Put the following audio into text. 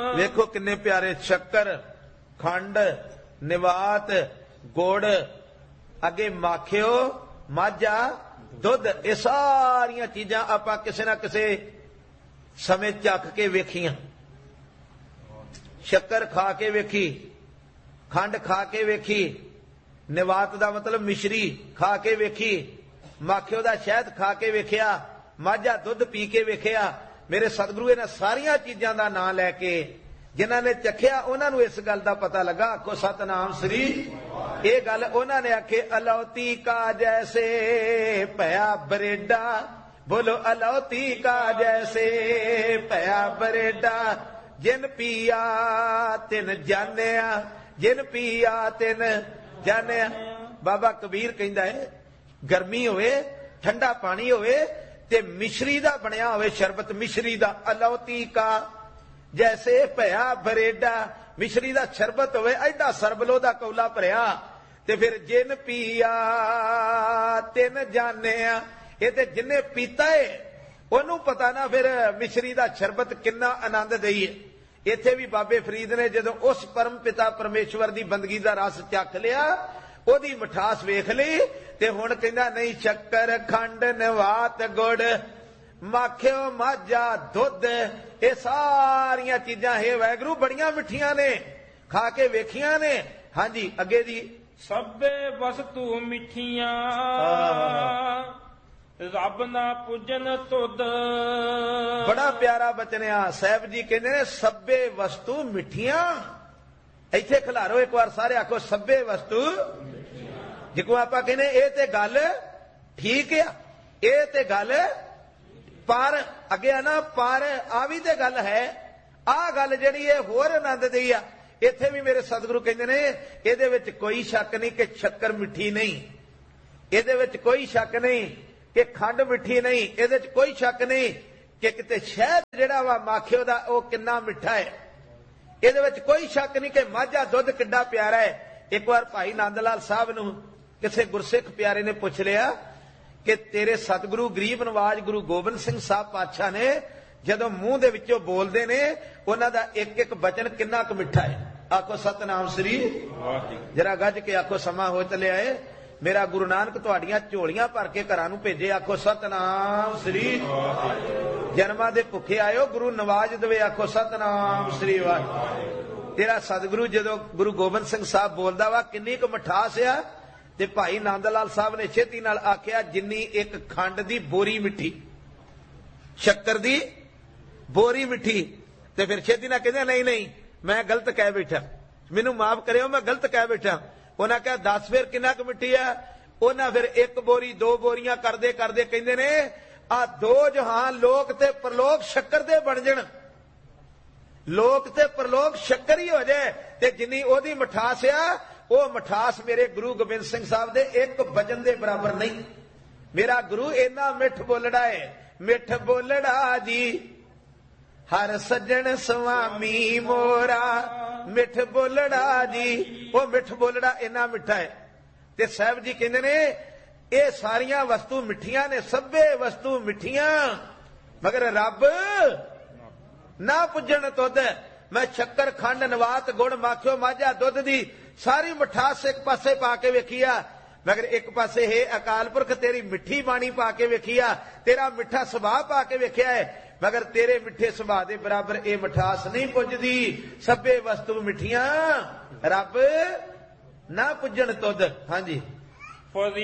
देखो किन्ने प्यारे शक्कर खंड निवात गुड़ अगे माखियो माझा दुध ये सारिया चीजां आपां किसे ना किसे समय चख के वेखियां। शक्कर खा के वेखी, खंड खा के वेखी, निवात दा मतलब मिश्री खा के वेखी, माखियो दा शहद खा के वेखिया, माझा दुध पी के वेखिया। मेरे सतगुरु इन्हां सारिया चीजां दा नाम लैके जिन्हां ने चखिया उन्हां नूं इस गल दा पता लगा। आखो सतनाम श्री। ये गल उन्हां ने आखे अलौती का जैसे पया बरेडा, बोलो अलौती का जैसे पया बरेडा, जिन पिया तिन जानिया, जिन पिया तिन जानिया। बाबा कबीर कहंदा है गर्मी होवे ठंडा पानी होवे ते मिश्री दा बनिया होवे शरबत, मिश्री दा अलौती का जैसे भया बरेडा, मिश्री दा शरबत होवे एडा सरबलो दा कौला भरिया ते फिर जिन पिया तिन जानिया। ये ते जिन्ने पीता है ओनू पता ना फिर मिश्री दा शरबत किन्ना आनंद देई है। इत्थे भी बाबे फरीद ने जदों उस परम पिता परमेश्वर दी बंदगी दा रस चख लिया, ओदी मिठास वेख ली ते हुण कहंदा नहीं शक्कर खंड निवात गुड़ माखियो माझा दुध ये सारियां चीजां हे वैगुरु बड़ियां मिठियां ने, खा के वेखियां ने। हाँ जी अगे जी सभे वस्तु मिठियां रब ना पूजन तुद। बड़ा प्यारा बचनिया साहब जी कहते ने सभे वस्तु मिठियां। इत्थे खिलारो एक बार सारे आखो सभे वस्तु। जिको आपां कहने ये ते गल ठीक है, ये ते गल पर अगे ना पर आ भी ते गल है, आ गल जिहड़ी है होर आनंद दी आ। इत्थे भी मेरे सतगुरु कहंदे ने इहदे विच कोई शक नहीं कि शक्कर मिठी नहीं, इहदे विच कोई शक नहीं कि खंड मिठी नहीं, इहदे विच कोई शक नहीं कि किते शहद जिहड़ा वा माखियो दा ओह किन्ना मिठा है। इहदे विच कोई शक नहीं कि माझा दुध किड्डा प्यारा है। एक बार भाई नंद लाल साहब नूं किसी गुरसिख प्यारे ने पुछ लिया कि तेरे सतगुरु गरीब नवाज गुरु गोबिंद सिंह साहब पातशाह ने जदों मूंह दे विचों बोलदे ने उन्हां दा एक एक वचन किन्ना क मिठा है। आखो सतनाम श्री। जरा गज के आखो समा हो चलिया है। मेरा गुरु नानक तुहाडियां झोलियां भर के घरां नूं भेजे। आखो सतनाम श्री। जन्मां दे भुखे आयो गुरु नवाज देवे। आखो सतनाम श्री। तेरा सतगुरु जदों गुरु गोबिंद सिंह साहब बोलदा वा किन्नी क मिठास आ ते भाई नंद लाल साहब ने छेती नाल आख्या जिन्नी एक खंड दी बोरी मिठी, शक्कर दी बोरी मिठी। ते फिर छेती नाल कहंदे नहीं नहीं मैं गलत कह बैठा, मैनू माफ करियो मैं गलत कह बैठा। उन्हें कहा दस फिर किन्ना क मिठी है। उन्हें फिर एक बोरी दो बोरियां करदे करदे कहंदे ने आ दो जहान लोक ते परलोक शक्कर दे बन जण, लोक ते परलोक शक्कर ही हो जाए। ते जिन्नी ओदी मिठास आ वो मिठास मेरे गुरु गोबिंद सिंह साहब दे एक वजन दे बराबर नहीं। मेरा गुरु इन्ना मिठ बोलड़ा है, मिठ बोलड़ा जी हर सज्जन स्वामी मोरा, मिठ बोलड़ा जी वो मिठ बोलड़ा इन्ना मिठा है। ते साहब जी कहंदे ने ये सारियां वस्तु मिठियां ने, सभे वस्तु मिठियां मगर रब ना पुजन तुद। मैं शक्कर खंड नवात गुड़ माखियो माझा दुध दी सारी मिठास एक पासे पा के वेखिया, मगर एक पासे है अकाल पुरख तेरी मिठी बाणी पा के वेखिया, तेरा मिठा सुभाव पा के वेखिया है, मगर तेरे मिठे सुभाव दे बराबर ये मिठास नहीं पुजदी। सभे वस्तु मिठियां रब ना पुजन तुद। हाँ जी।